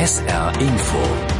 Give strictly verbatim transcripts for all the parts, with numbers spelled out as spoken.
S R Info.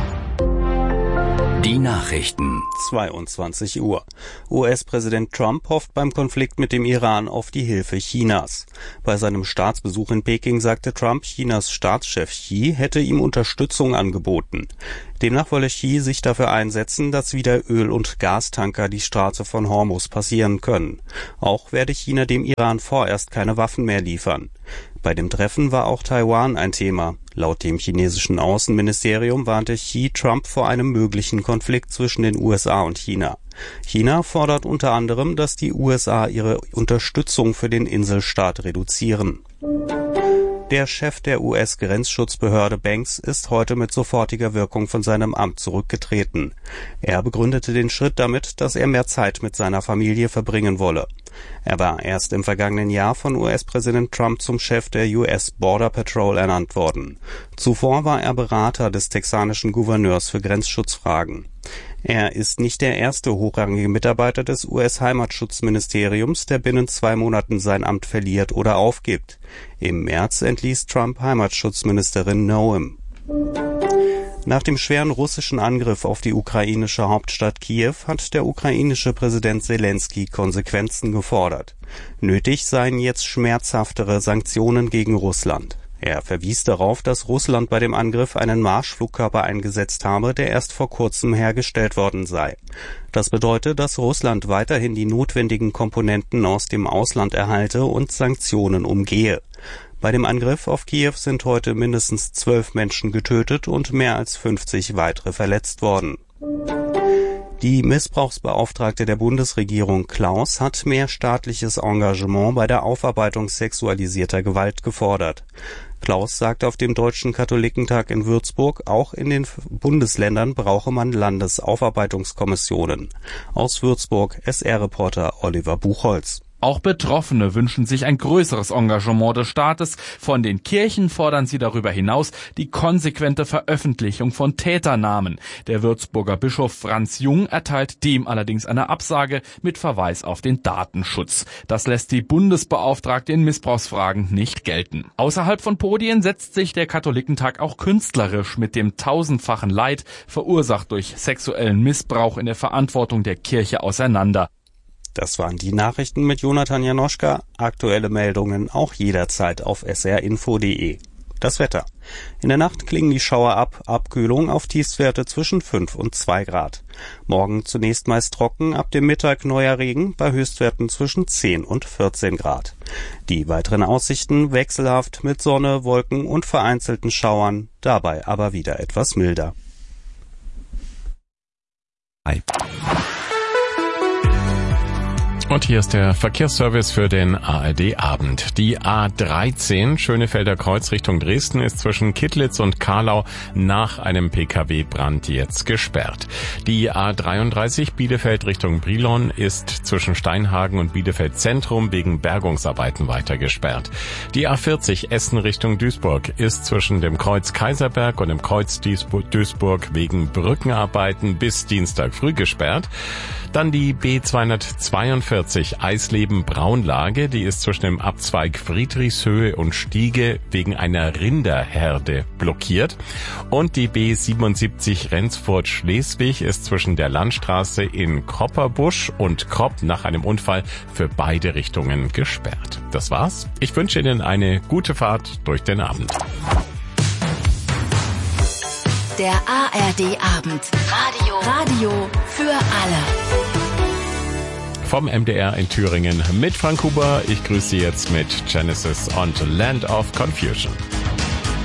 Die Nachrichten. zweiundzwanzig Uhr. U S-Präsident Trump hofft beim Konflikt mit dem Iran auf die Hilfe Chinas. Bei seinem Staatsbesuch in Peking sagte Trump, Chinas Staatschef Xi hätte ihm Unterstützung angeboten. Demnach wolle Xi sich dafür einsetzen, dass wieder Öl- und Gastanker die Straße von Hormuz passieren können. Auch werde China dem Iran vorerst keine Waffen mehr liefern. Bei dem Treffen war auch Taiwan ein Thema. Laut dem chinesischen Außenministerium warnte Xi Trump vor einem möglichen Konflikt zwischen den U S A und China. China fordert unter anderem, dass die U S A ihre Unterstützung für den Inselstaat reduzieren. Der Chef der U S-Grenzschutzbehörde Banks ist heute mit sofortiger Wirkung von seinem Amt zurückgetreten. Er begründete den Schritt damit, dass er mehr Zeit mit seiner Familie verbringen wolle. Er war erst im vergangenen Jahr von U S-Präsident Trump zum Chef der U S Border Patrol ernannt worden. Zuvor war er Berater des texanischen Gouverneurs für Grenzschutzfragen. Er ist nicht der erste hochrangige Mitarbeiter des U S-Heimatschutzministeriums, der binnen zwei Monaten sein Amt verliert oder aufgibt. Im März entließ Trump Heimatschutzministerin Noem. Nach dem schweren russischen Angriff auf die ukrainische Hauptstadt Kiew hat der ukrainische Präsident Selenskyj Konsequenzen gefordert. Nötig seien jetzt schmerzhaftere Sanktionen gegen Russland. Er verwies darauf, dass Russland bei dem Angriff einen Marschflugkörper eingesetzt habe, der erst vor kurzem hergestellt worden sei. Das bedeutet, dass Russland weiterhin die notwendigen Komponenten aus dem Ausland erhalte und Sanktionen umgehe. Bei dem Angriff auf Kiew sind heute mindestens zwölf Menschen getötet und mehr als fünfzig weitere verletzt worden. Die Missbrauchsbeauftragte der Bundesregierung Klaus hat mehr staatliches Engagement bei der Aufarbeitung sexualisierter Gewalt gefordert. Klaus sagte auf dem Deutschen Katholikentag in Würzburg, auch in den Bundesländern brauche man Landesaufarbeitungskommissionen. Aus Würzburg S R-Reporter Oliver Buchholz. Auch Betroffene wünschen sich ein größeres Engagement des Staates. Von den Kirchen fordern sie darüber hinaus die konsequente Veröffentlichung von Täternamen. Der Würzburger Bischof Franz Jung erteilt dem allerdings eine Absage mit Verweis auf den Datenschutz. Das lässt die Bundesbeauftragte in Missbrauchsfragen nicht gelten. Außerhalb von Podien setzt sich der Katholikentag auch künstlerisch mit dem tausendfachen Leid, verursacht durch sexuellen Missbrauch in der Verantwortung der Kirche, auseinander. Das waren die Nachrichten mit Jonathan Janoschka. Aktuelle Meldungen auch jederzeit auf s r info punkt d e. Das Wetter. In der Nacht klingen die Schauer ab, Abkühlung auf Tiefstwerte zwischen fünf und zwei Grad. Morgen zunächst meist trocken, ab dem Mittag neuer Regen bei Höchstwerten zwischen zehn und vierzehn Grad. Die weiteren Aussichten wechselhaft mit Sonne, Wolken und vereinzelten Schauern, dabei aber wieder etwas milder. Hi. Und hier ist der Verkehrsservice für den A R D-Abend. Die A dreizehn Schönefelder Kreuz Richtung Dresden ist zwischen Kittlitz und Kahlau nach einem P K W-Brand jetzt gesperrt. Die A dreiunddreißig Bielefeld Richtung Brilon ist zwischen Steinhagen und Bielefeld Zentrum wegen Bergungsarbeiten weiter gesperrt. Die A vierzig Essen Richtung Duisburg ist zwischen dem Kreuz Kaiserberg und dem Kreuz Duisburg wegen Brückenarbeiten bis Dienstag früh gesperrt. Dann die B zweihundertzweiundvierzig Eisleben Braunlage, die ist zwischen dem Abzweig Friedrichshöhe und Stiege wegen einer Rinderherde blockiert. Und die B siebenundsiebzig Rendsburg Schleswig ist zwischen der Landstraße in Kropperbusch und Kropp nach einem Unfall für beide Richtungen gesperrt. Das war's. Ich wünsche Ihnen eine gute Fahrt durch den Abend. Der A R D-Abend. Radio. Radio für alle. Vom M D R in Thüringen mit Frank Huber. Ich grüße Sie jetzt mit Genesis und Land of Confusion.